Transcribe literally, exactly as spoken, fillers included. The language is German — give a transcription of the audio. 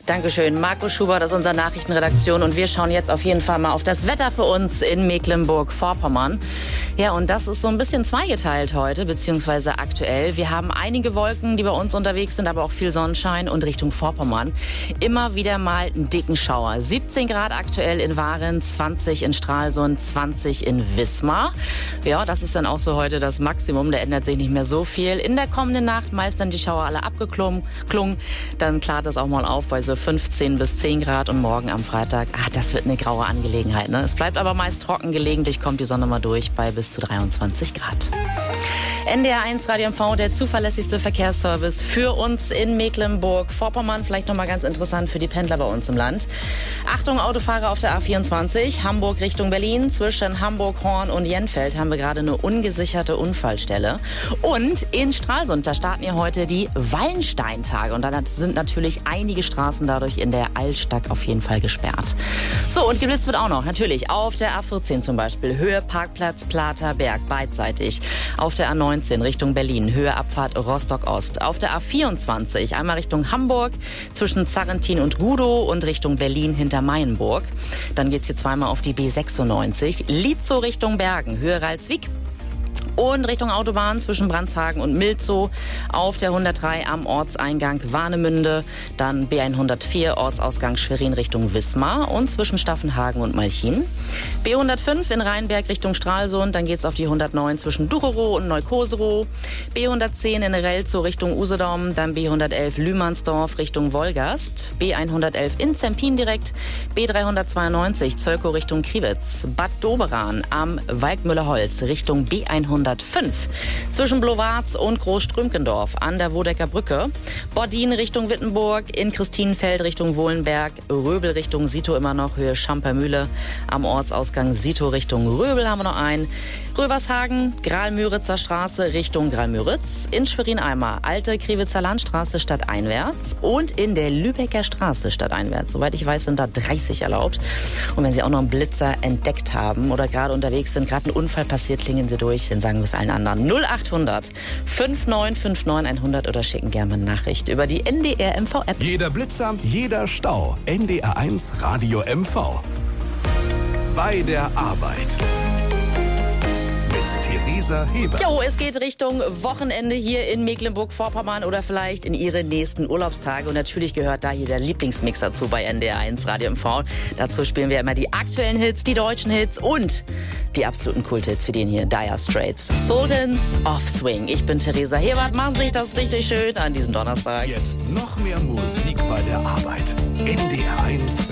Dankeschön. Marco Schubert aus unserer Nachrichtenredaktion und wir schauen jetzt auf jeden Fall mal auf das Wetter für uns in Mecklenburg-Vorpommern. Ja, und das ist so ein bisschen zweigeteilt heute, beziehungsweise aktuell. Wir haben einige Wolken, die bei uns unterwegs sind, aber auch viel Sonnenschein und Richtung Vorpommern. Immer wieder mal einen dicken Schauer. siebzehn Grad aktuell in Waren, zwanzig in Stralsund, zwanzig in Wismar. Ja, das ist dann auch so heute das Maximum. Da ändert sich nicht mehr so viel. In der kommenden Nacht meist dann die Schauer alle abgeklungen. Dann klart es auch mal auf bei so fünfzehn bis zehn Grad und morgen am Freitag, ah, das wird eine graue Angelegenheit. Ne? Es bleibt aber meist trocken, gelegentlich kommt die Sonne mal durch bei bis zu dreiundzwanzig Grad. N D R eins Radio M V, der zuverlässigste Verkehrsservice für uns in Mecklenburg-Vorpommern. Vielleicht noch mal ganz interessant für die Pendler bei uns im Land. Achtung, Autofahrer auf der A vierundzwanzig, Hamburg Richtung Berlin. Zwischen Hamburg, Horn und Jenfeld haben wir gerade eine ungesicherte Unfallstelle. Und in Stralsund, da starten ja heute die Wallensteintage. Und da sind natürlich einige Straßen dadurch in der Altstadt auf jeden Fall gesperrt. So, und geblitzt wird auch noch, natürlich, auf der A vierzehn zum Beispiel. Höhe Parkplatz Plater Berg, beidseitig. Auf der A neunzehn Richtung Berlin, Höhe Abfahrt Rostock-Ost. Auf der A vierundzwanzig einmal Richtung Hamburg, zwischen Zarrentin und Gudow und Richtung Berlin hinter Mayenburg. Dann geht's hier zweimal auf die B sechsundneunzig. Lietzow Richtung Bergen, Höhe Ralswiek. Und Richtung Autobahn zwischen Brandshagen und Milzow, auf der hundertdrei am Ortseingang Warnemünde, dann B hundertvier Ortsausgang Schwerin Richtung Wismar und zwischen Staffenhagen und Malchin. B hundertfünf in Rheinberg Richtung Stralsund, dann geht's auf die hundertneun zwischen Ducherow und Neukoserow, B hundertzehn in Relzow Richtung Usedom, dann B hundertelf Lühmannsdorf Richtung Wolgast, B hundertelf in Zempin direkt, B dreihundertzweiundneunzig Zölkow Richtung Kriwitz, Bad Doberan am Walkmüllerholz Richtung B hundertfünf zwischen Blowarz und Großstrümkendorf an der Wodecker Brücke, Bordin Richtung Wittenburg, in Christinenfeld Richtung Wohlenberg, Röbel Richtung Sito immer noch, Höhe Schampermühle, am Ortsausgang Sito Richtung Röbel haben wir noch einen, Röbershagen, Graal-Müritzer Straße Richtung Graal-Müritz, in Schwerin-Eimer, Alte Kriwitzer Landstraße stadteinwärts und in der Lübecker Straße stadteinwärts. Soweit ich weiß, sind da dreißig erlaubt. Und wenn Sie auch noch einen Blitzer entdeckt haben oder gerade unterwegs sind, gerade ein Unfall passiert, klingen Sie durch, dann sagen wir es allen anderen. null achthundert neunundfünfzig neunundfünfzig hundert oder schicken gerne eine Nachricht über die N D R M V App. Jeder Blitzer, jeder Stau. N D R eins Radio M V. Bei der Arbeit. Theresa Heber. Jo, es geht Richtung Wochenende hier in Mecklenburg-Vorpommern oder vielleicht in Ihre nächsten Urlaubstage. Und natürlich gehört da hier der Lieblingsmix dazu bei N D R eins Radio M V. Dazu spielen wir immer die aktuellen Hits, die deutschen Hits und die absoluten Kulthits wie den hier, Dire Straits. Sultans of Swing. Ich bin Theresa Hebert. Machen Sie sich das richtig schön an diesem Donnerstag. Jetzt noch mehr Musik bei der Arbeit. N D R eins